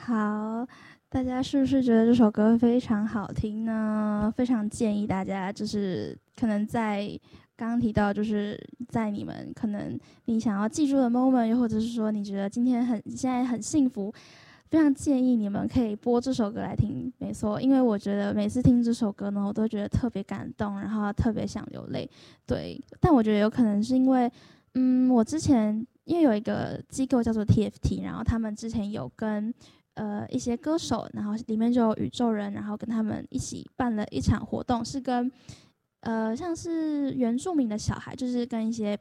好，大家是不是觉得这首歌非常好听呢？非常建议大家，就是可能在刚刚提到，就是在你们可能你想要记住的 moment，又或者是说你觉得现在很幸福，非常建议你们可以播这首歌来听。没错，因为我觉得每次听这首歌呢，我都觉得特别感动，然后特别想流泪。对，但我觉得有可能是因为，我之前因为有一个机构叫做 TFT，然后他们之前有跟一些歌手，然后里面就有宇宙人，然后跟他们一起办了一场活动，是跟像是原住民的小孩，就是跟一些